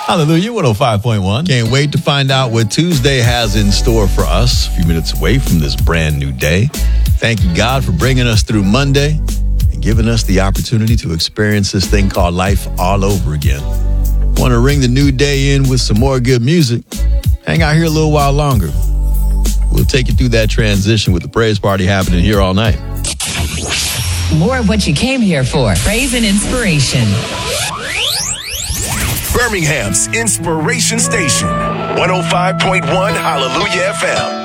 Hallelujah, 105.1. Can't wait to find out what Tuesday has in store for us. A few minutes away from this brand new day. Thank you, God, for bringing us through Monday and giving us the opportunity to experience this thing called life all over again. Want to ring the new day in with some more good music? Hang out here a little while longer. We'll take you through that transition with the praise party happening here all night. More of what you came here for. Praise and inspiration. Birmingham's Inspiration Station, 105.1 Hallelujah FM.